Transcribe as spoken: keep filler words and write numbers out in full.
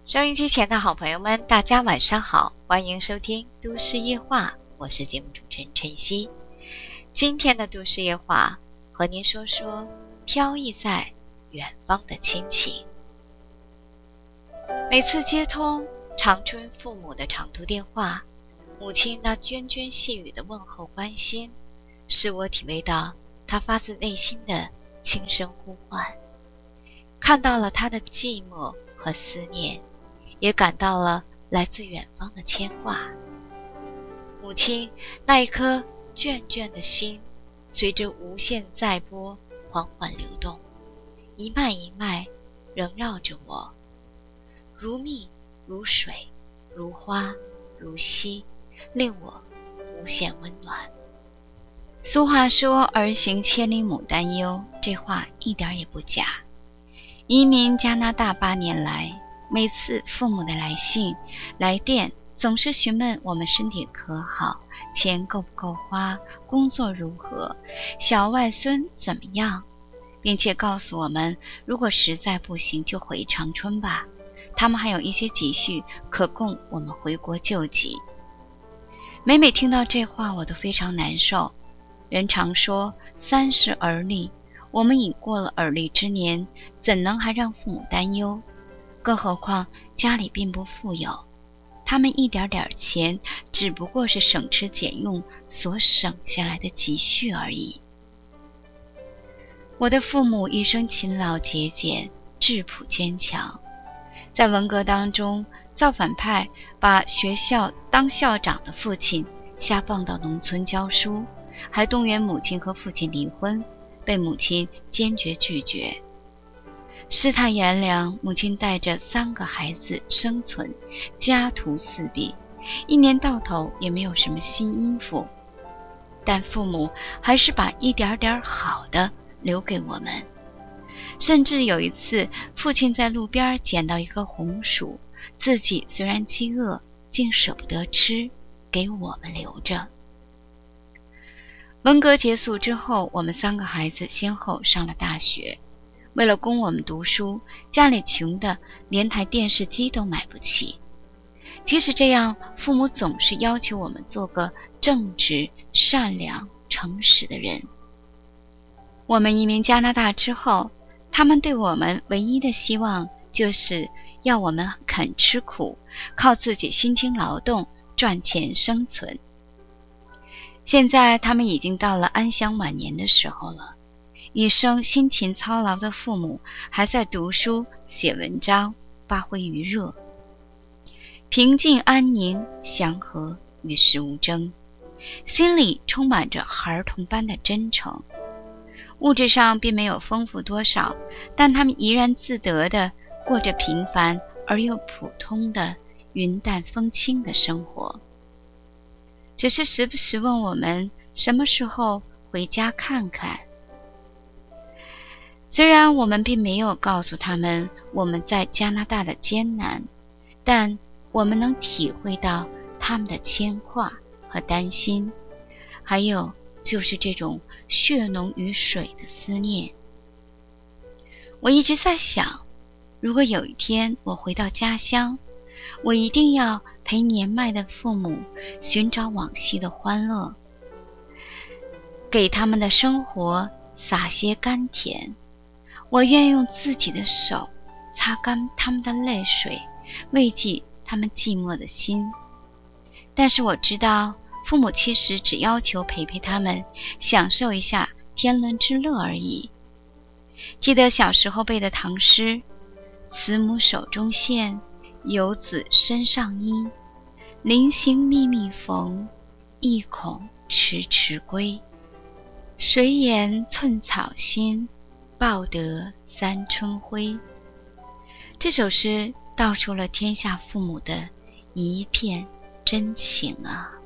收音机前的好朋友们，大家晚上好，欢迎收听都市夜话，我是节目主持人晨曦。今天的都市夜话和您说说飘逸在远方的亲情。每次接通长春父母的长途电话，母亲那涓涓细语的问候关心，使我体味到她发自内心的轻声呼唤，看到了她的寂寞和思念，也感到了来自远方的牵挂。母亲那一颗眷眷的心，随着无限载波缓缓流动，一脉一脉萦绕着我，如蜜如水，如花如溪，令我无限温暖。俗话说儿行千里母担忧，这话一点也不假。移民加拿大八年来，每次父母的来信来电总是询问我们身体可好，钱够不够花，工作如何，小外孙怎么样，并且告诉我们如果实在不行就回长春吧，他们还有一些积蓄可供我们回国救济。每每听到这话我都非常难受。人常说三十而立，我们已过了而立之年，怎能还让父母担忧？更何况家里并不富有，他们一点点钱只不过是省吃俭用所省下来的积蓄而已。我的父母一生勤劳节俭，质朴坚强。在文革当中，造反派把学校当校长的父亲下放到农村教书，还动员母亲和父亲离婚，被母亲坚决拒绝。世态炎凉，母亲带着三个孩子生存，家徒四壁，一年到头也没有什么新衣服，但父母还是把一点点好的留给我们。甚至有一次，父亲在路边捡到一个红薯，自己虽然饥饿，竟舍不得吃，给我们留着。文革结束之后，我们三个孩子先后上了大学。为了供我们读书，家里穷的连台电视机都买不起。即使这样，父母总是要求我们做个正直、善良、诚实的人。我们移民加拿大之后，他们对我们唯一的希望就是要我们肯吃苦，靠自己辛勤劳动赚钱生存。现在他们已经到了安享晚年的时候了，一生辛勤操劳的父母还在读书、写文章、发挥余热，平静安宁、祥和与世无争，心里充满着孩童般的真诚。物质上并没有丰富多少，但他们怡然自得地过着平凡而又普通的云淡风轻的生活，只是时不时问我们什么时候回家看看。虽然我们并没有告诉他们我们在加拿大的艰难，但我们能体会到他们的牵挂和担心，还有就是这种血浓于水的思念。我一直在想，如果有一天我回到家乡，我一定要陪年迈的父母寻找往昔的欢乐，给他们的生活撒些甘甜。我愿用自己的手擦干他们的泪水，慰藉他们寂寞的心。但是我知道，父母其实只要求陪陪他们，享受一下天伦之乐而已。记得小时候背的唐诗：慈母手中线，游子身上衣，临行密密缝，意恐迟迟归。谁言寸草心，报得三春晖。这首诗道出了天下父母的一片真情啊。